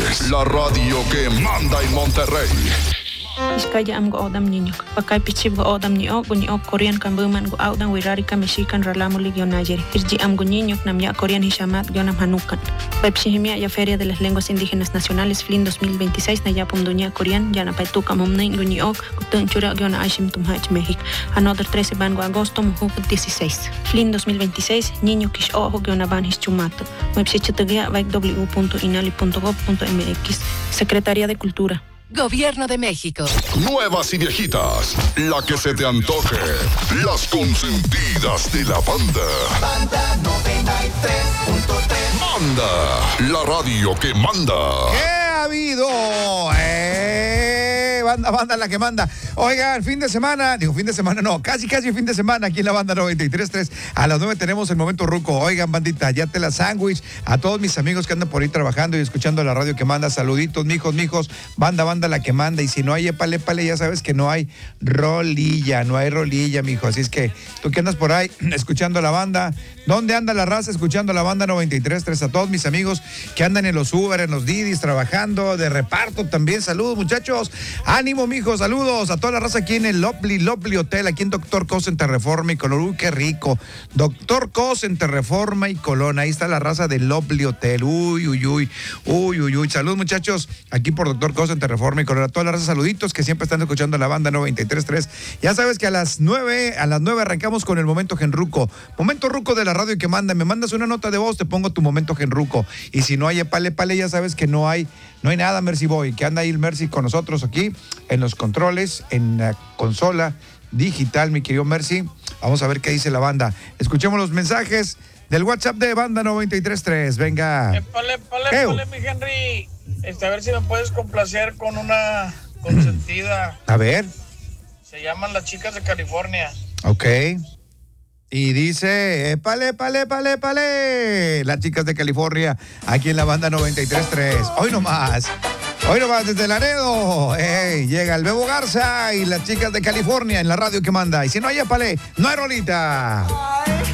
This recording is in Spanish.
la radio que manda en Monterrey. Iskaya am go odam niñok. Pakay pichib go odam niok Korean kan buman go odam wirari ka Mexican ralamuli gyo Nayeri. Irji am go niñok nam ya Korean hishamat gyo nam hanukan. Pepsihimia ya Feria de las Lenguas Indígenas Nacionales FLIN 2026 na yapum dunya Korean ya na paituka momnain go niok kutun chura gyo na Aishim tumhach México. Another 13 ban go agosto muhuk 16. FLIN 2026 niño kish ojo gyo na ban hischumato. Website www.inali.gov.mx. Secretaría de Cultura. Gobierno de México. Nuevas y viejitas, la que se te antoje, las consentidas de la banda. Banda 93.3. Manda, la radio que manda. ¿Qué ha habido? Banda la que manda. Oiga, fin de semana no, casi fin de semana aquí en la banda 93.3. A las 9 tenemos el momento ruco. Oigan, bandita, ya te la sándwich. A todos mis amigos que andan por ahí trabajando y escuchando la radio que manda, saluditos, mijos, banda la que manda. Y si no hay épale, ya sabes que no hay rolilla, mijo. Así es que tú que andas por ahí escuchando la banda, ¿dónde anda la raza escuchando la banda 93.3? A todos mis amigos que andan en los Uber, en los Didis, trabajando de reparto también. Saludos, muchachos. Ánimo, mijo, saludos a toda la raza aquí en el Lovely Hotel, aquí en Dr. Cos en Terreforma y Colón. Uy, qué rico. Dr. Cos en Terreforma y Colón. Ahí está la raza del Lovely Hotel. Uy. Saludos, muchachos, aquí por Dr. Cos en Terreforma y Colón. A toda la raza, saluditos que siempre están escuchando la banda 93.3. Ya sabes que a las 9 arrancamos con el momento genruco. Momento ruco de la radio que manda. Me mandas una nota de voz, te pongo tu momento genruco. Y si no hay epale, ya sabes que no hay nada, Mercy Boy, que anda ahí el Mercy con nosotros aquí en los controles, en la consola digital, mi querido Mercy. Vamos a ver qué dice la banda. Escuchemos los mensajes del WhatsApp de banda 93.3. Venga. Épale, mi Henry. A ver si me puedes complacer con una consentida. A ver. Se llaman Las Chicas de California. Ok. Y dice, épale. Las Chicas de California, aquí en la banda 93.3. Hoy nomás desde Laredo. Llega el Bebo Garza y Las Chicas de California en la radio que manda. Y si no hay épale, no hay rolita.